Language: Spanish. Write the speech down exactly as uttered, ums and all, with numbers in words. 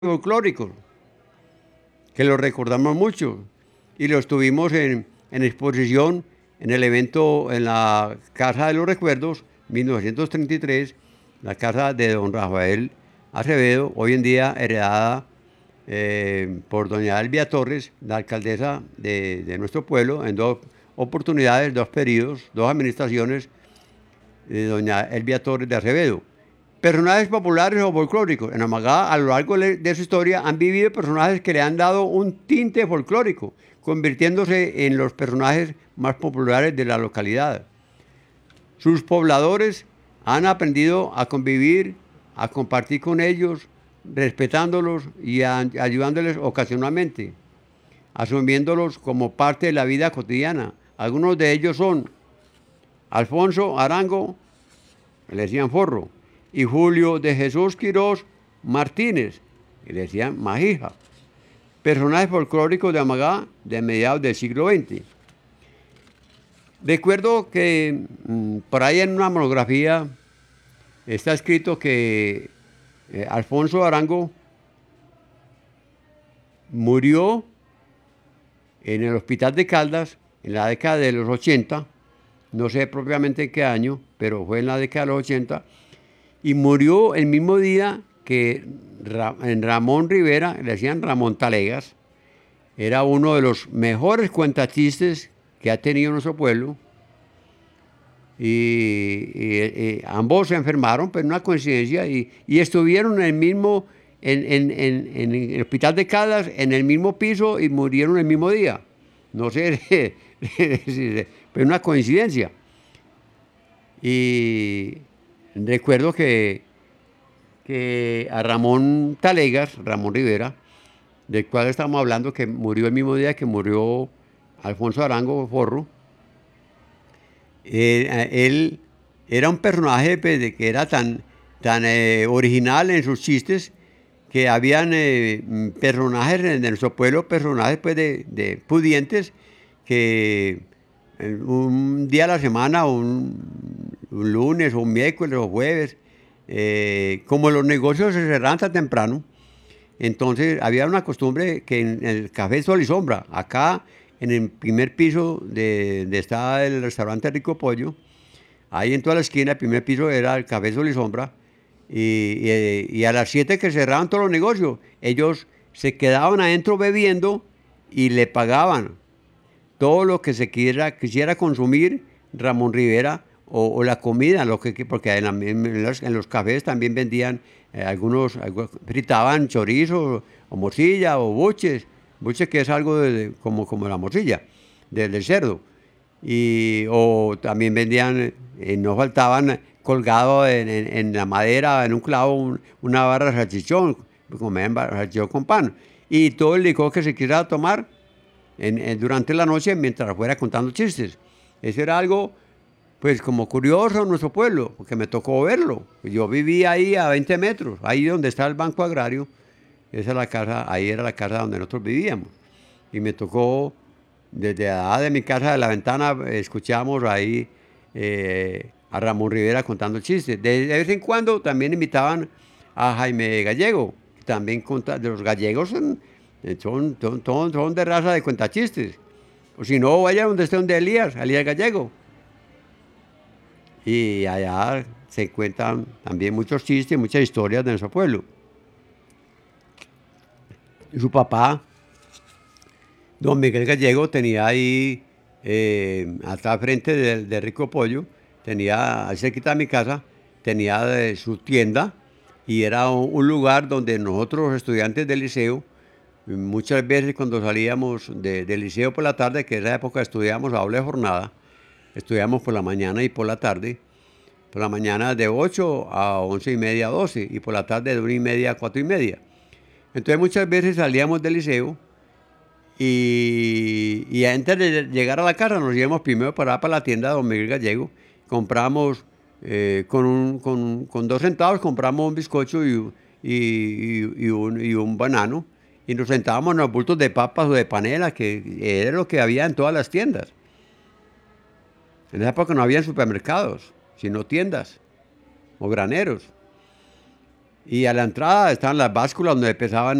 folclóricos, que los recordamos mucho, y los tuvimos en, en exposición en el evento en la Casa de los Recuerdos, mil novecientos treinta y tres, la casa de don Rafael Acevedo, hoy en día heredada eh, por doña Elvia Torres, la alcaldesa de, de nuestro pueblo, en dos oportunidades, dos periodos, dos administraciones de doña Elvia Torres de Acevedo. Personajes populares o folclóricos. En Amagá, a lo largo de su historia, han vivido personajes que le han dado un tinte folclórico, convirtiéndose en los personajes más populares de la localidad. Sus pobladores han aprendido a convivir, a compartir con ellos, respetándolos y a, ayudándoles ocasionalmente, asumiéndolos como parte de la vida cotidiana. Algunos de ellos son Alfonso Arango, le decían Forro, y Julio de Jesús Quirós Martínez, que le decían Majija, personajes folclóricos de Amagá de mediados del siglo veinte. Recuerdo que mmm, por ahí en una monografía está escrito que eh, Alfonso Arango murió en el Hospital de Caldas en la década de los ochenta, no sé propiamente en qué año, pero fue en la década de los ochenta, y murió el mismo día que Ra en Ramón Rivera, le decían Ramón Talegas, era uno de los mejores cuentachistes que ha tenido nuestro pueblo, y, y, y ambos se enfermaron, pero una coincidencia, y, y estuvieron en el mismo, en, en, en, en el Hospital de Caldas, en el mismo piso, y murieron el mismo día. No sé, pero una coincidencia. Y recuerdo que, que a Ramón Talegas, Ramón Rivera, del cual estamos hablando, que murió el mismo día que murió Alfonso Arango Forro, eh, él era un personaje pues, de que era tan, tan eh, original en sus chistes, que habían eh, personajes de nuestro pueblo, personajes pues, de, de pudientes, que un día a la semana, un, un lunes o un miércoles o jueves, eh, como los negocios se cerraban tan temprano, entonces había una costumbre que en el Café Sol y Sombra, acá en el primer piso de, de estaba el restaurante Rico Pollo, ahí en toda la esquina, el primer piso era el Café Sol y Sombra, y, y, y a las siete que cerraban todos los negocios, ellos se quedaban adentro bebiendo y le pagaban todo lo que se quiera, quisiera consumir Ramón Rivera, o, o la comida, lo que, porque en, la, en, los, en los cafés también vendían eh, algunos, algunos, fritaban chorizo, o morcilla, o buches, buches que es algo de, de, como, como la morcilla, de, del cerdo, y, o también vendían, eh, no faltaban colgado en, en, en la madera, en un clavo, un, una barra de salchichón, comían salchichón con pan, y todo el licor que se quisiera tomar, En, en, durante la noche mientras fuera contando chistes. Eso era algo, pues, como curioso en nuestro pueblo, porque me tocó verlo. Yo vivía ahí a veinte metros, ahí donde está el Banco Agrario, esa es la casa, ahí era la casa donde nosotros vivíamos. Y me tocó, desde la de mi casa, de la ventana, escuchábamos ahí eh, a Ramón Rivera contando chistes. De, de vez en cuando también invitaban a Jaime Gallego, también conta, de los gallegos son... Son, son, son, son de raza de cuentachistes. O si no, vaya donde esté donde Elías, Elías Gallego. Y allá se cuentan también muchos chistes, muchas historias de nuestro pueblo. Y su papá, don Miguel Gallego, tenía ahí, eh, hasta frente de, de Rico Pollo, tenía, ahí cerquita de mi casa, tenía de su tienda, y era un, un lugar donde nosotros, los estudiantes del liceo, muchas veces cuando salíamos de, del liceo por la tarde, que en esa época estudiábamos a doble jornada, estudiábamos por la mañana y por la tarde, por la mañana de ocho a once y media, doce, y por la tarde de una y media a cuatro y media. Entonces muchas veces salíamos del liceo y, y antes de llegar a la casa nos íbamos primero para, para la tienda de don Miguel Gallego, compramos eh, con, un, con, con dos centavos, compramos un bizcocho y, y, y, y, un, y un banano, y nos sentábamos en los bultos de papas o de panela, que era lo que había en todas las tiendas. En esa época no había supermercados, sino tiendas o graneros. Y a la entrada estaban las básculas donde pesaban